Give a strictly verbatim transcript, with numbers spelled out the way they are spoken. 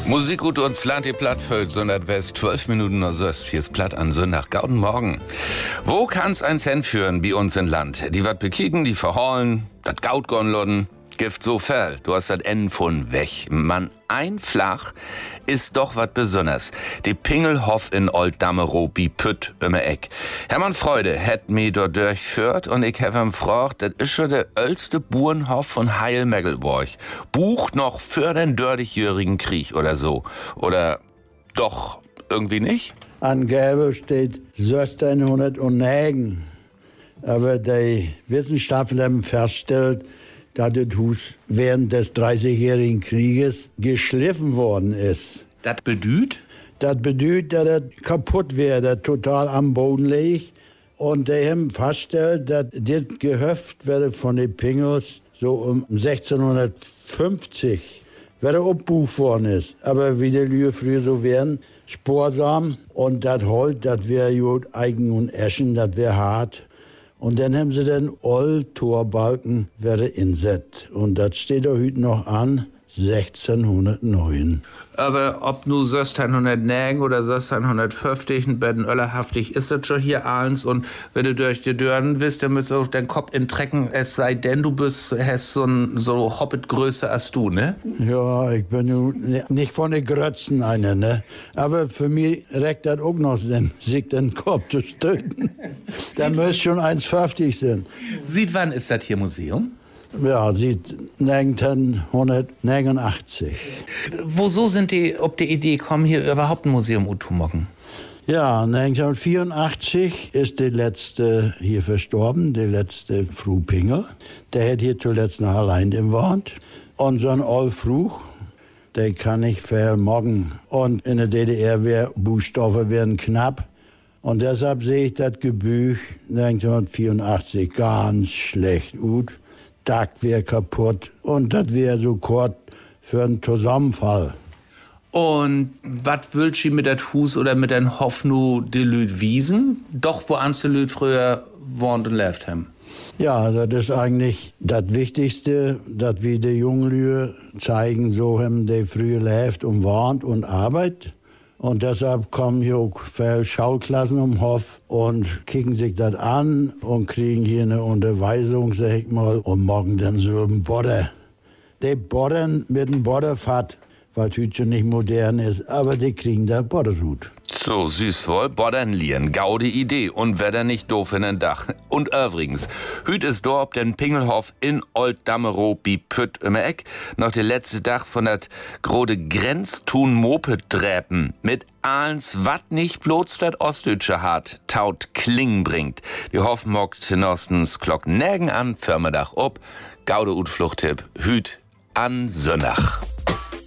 Musik gut uns Land, die Plattfeld, sondern West, zwölf Minuten nach Söst. Hier ist Platt an Sonntag. Gauden Morgen. Wo kann's ein Cent führen, wie uns in Land? Die wat bekicken, die verhaulen, dat Gaut gonlodden. Gift so fell, du hast dat Enden von weg. Man, ein Flach ist doch wat besonders. Die Pingelhof in Old-Damerow bi Pütt im Eck. Hermann Freude hätt mi dort durchführt und ich hab ihm gefragt, das ist schon der älteste Burenhof von Heil-Meggelborg. Bucht noch für den dördigjährigen Krieg oder so. Oder doch irgendwie nicht? An Gäbe steht sechzehnhundertneun. Aber die Wissenschaftler haben festgestellt, dass das Haus während des dreißigjährigen Krieges geschliffen worden ist. Das bedeutet? Das bedeutet, dass es kaputt wäre, dass total am Boden liegt. Und die haben festgestellt, dass das Gehöft werde von den Pingels so um sechzehnhundertfünfzig werde abgebucht worden ist. Aber wie die Lühe früher so wären, sparsam. Und das Holz, das wäre gut Eichen und Eschen, das wäre hart. Und dann haben sie den Old-Torbalken wieder inset. Und das steht auch heute noch an, sechzehnhundertneun. Aber ob nu sechzehnhundertneun oder sechzehnhundertfünfzig, ein bisschen öllerhaftig ist das schon hier eins. Und wenn du durch die Dörren bist, dann müsst du auch deinen Kopf entrecken, es sei denn, du bist, hast so ein so Hobbit-Größe als du, ne? Ja, ich bin nun nicht von den Grötzen einer, ne? Aber für mich reicht das auch noch, den, sich den Kopf zu stöten. Da müsste schon eins fünfzig sein. Sieht wann ist das hier Museum? Ja, sieht neunzehnhundertneunundachtzig. Woso sind die ob die Idee gekommen, hier überhaupt ein Museum zu machen? Ja, neunzehnhundertvierundachtzig ist der letzte hier verstorben, der letzte Fru Pingel. Der hat hier zuletzt noch allein gewohnt. Und so ein Old Fruch, der kann nicht vermogen. Und in der D D R wär, Buchstaben wären knapp. Und deshalb sehe ich das Gebüch neunzehnhundertvierundachtzig ganz schlecht gut. Dach wäre kaputt und das wäre so kurz für einen Zusammenfall. Und was will sie mit dat Hus oder mit den Hoffnung die Lüd wiesen? Doch wo anste Lüd früher wohnt und lebt haben. Ja, das ist eigentlich das Wichtigste, dass wir die Junglühe zeigen, so haben die früher lebt und wohnt und arbeitet. Und deshalb kommen hier auch viele Schauklassen um Hof und kicken sich das an und kriegen hier eine Unterweisung, sag ich mal, und morgen dann so ein Bodder. Die boddern mit dem Bodderfahrt, was heute schon nicht modern ist, aber die kriegen da Bodderhut. So süß wohl, boddern lieren, gaude Idee und wer da nicht doof in den Dach. Und übrigens, hüt ist dort den Pingelhof in Old-Damerow bi Pütt im Eck noch der letzte Dach von dat grode Grenztun-Moped-Dräpen mit alles, wat nicht bloß dat Ostdeutsche hat, taut Kling bringt. Die Hof mockt nostens Glock nägen an, Firmedach ob, gaude Utfluchttipp, hüt an Sönnach.